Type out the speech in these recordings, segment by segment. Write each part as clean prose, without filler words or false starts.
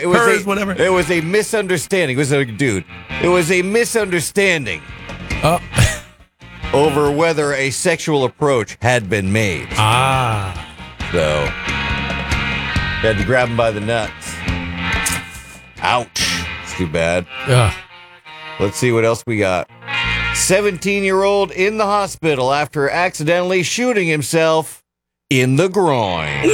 it was hers, whatever. It was a misunderstanding. It was a dude. It was a misunderstanding over whether a sexual approach had been made. So, had to grab him by the nuts. Ouch. It's too bad. Let's see what else we got. 17-year-old in the hospital after accidentally shooting himself in the groin.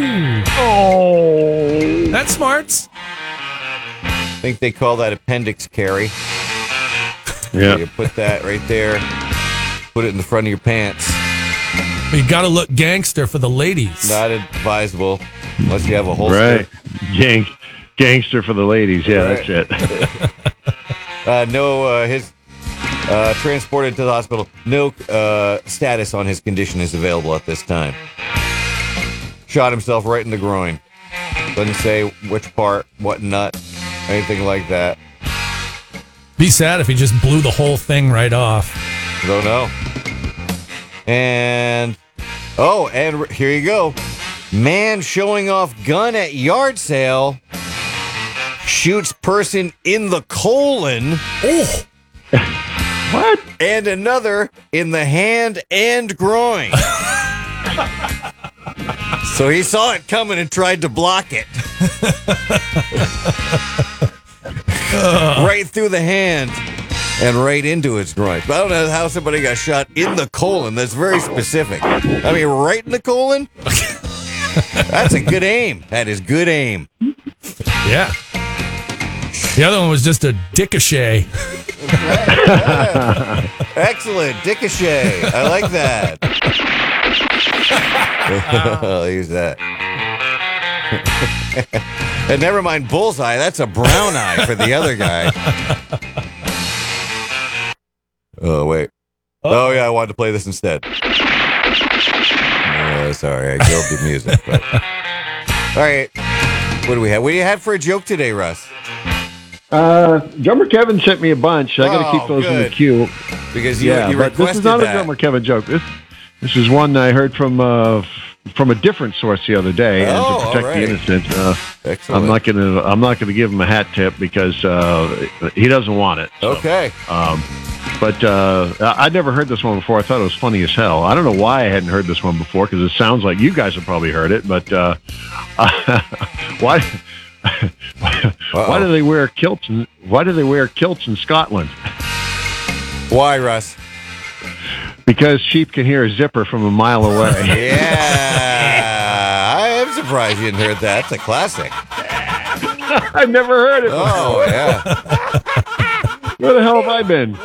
Oh. That's smart. I think they call that appendix carry. Yeah. So you put that right there. Put it in the front of your pants. You got to look gangster for the ladies. Not advisable unless you have a holster. Right. Gangster for the ladies. Yeah, right. That's it. His transported to the hospital. No status on his condition is available at this time. Shot himself right in the groin. Doesn't say which part, what nut, anything like that. Be sad if he just blew the whole thing right off. Don't know. And here you go. Man showing off gun at yard sale. Shoots person in the colon. Oh. What? And another in the hand and groin. So he saw it coming and tried to block it. Right through the hand and right into his groin. But I don't know how somebody got shot in the colon. That's very specific. I mean, right in the colon? That's a good aim. That is good aim. Yeah. The other one was just a ricochet. Excellent. Ricochet. I like that. I'll use that. And never mind bullseye. That's a brown eye for the other guy. Oh, wait. Oh, yeah, I wanted to play this instead. Sorry, I killed the music. But... All right. What do we have? What do you have for a joke today, Russ? Drummer Kevin sent me a bunch. I got to keep those in the queue. Because you requested but this is not that. A Drummer Kevin joke. This is one I heard from a different source the other day, and to protect the innocent, I'm not gonna give him a hat tip because he doesn't want it. So, okay. But I'd never heard this one before. I thought it was funny as hell. I don't know why I hadn't heard this one before because it sounds like you guys have probably heard it. But why? Why do they wear kilts? Why do they wear kilts in Scotland? Why, Russ? Because sheep can hear a zipper from a mile away. Yeah, I am surprised you hadn't heard that. It's a classic. I've never heard it before. Oh, yeah. Where the hell have I been?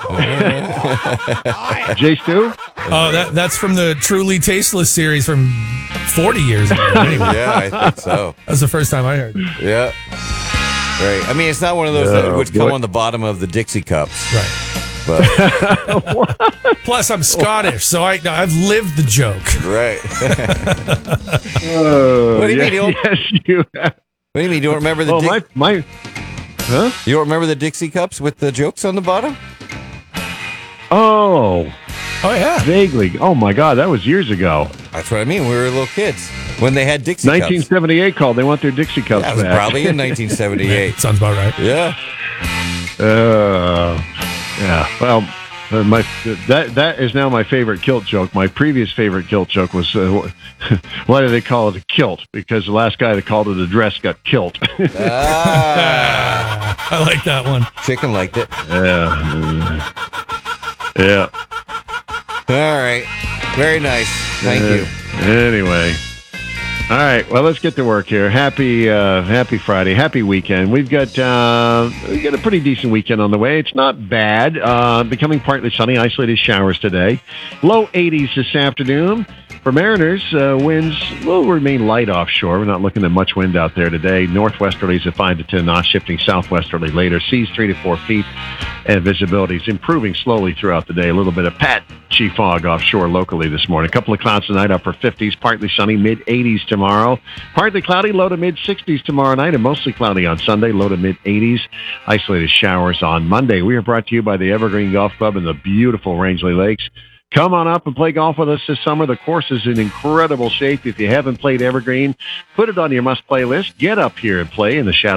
Jay Stu? Oh, that's from the Truly Tasteless series from 40 years ago. Anyway. Yeah, I think so. That's the first time I heard it. Yeah. Right. I mean, it's not one of those that would come on the bottom of the Dixie cups. Right. But plus, I'm Scottish, so I've lived the joke. Right. What do you mean? Yes, you have. What do you mean? You don't remember the Huh? You don't remember the Dixie cups with the jokes on the bottom? Oh, yeah. Vaguely. Oh, my God. That was years ago. That's what I mean. We were little kids when they had Dixie 1978 called. They want their Dixie cups back. That was probably in 1978. Sounds about right. Yeah. Yeah. Well, that is now my favorite kilt joke. My previous favorite kilt joke was, why do they call it a kilt? Because the last guy that called it a dress got kilt. I like that one. Chicken liked it. Yeah. All right. Very nice. Thank you. Anyway. All right. Well, let's get to work here. Happy Friday. Happy weekend. We've got a pretty decent weekend on the way. It's not bad. Becoming partly sunny. Isolated showers today. Low 80s this afternoon. For Mariners, winds will remain light offshore. We're not looking at much wind out there today. Northwesterlies at 5 to 10 knots, shifting southwesterly later. Seas 3 to 4 feet, and visibility is improving slowly throughout the day. A little bit of patchy fog offshore locally this morning. A couple of clouds tonight, upper 50s, partly sunny, mid-80s tomorrow. Partly cloudy, low to mid-60s tomorrow night, and mostly cloudy on Sunday, low to mid-80s. Isolated showers on Monday. We are brought to you by the Evergreen Golf Club in the beautiful Rangeley Lakes. Come on up and play golf with us this summer. The course is in incredible shape. If you haven't played Evergreen, put it on your must-play list. Get up here and play in the shadow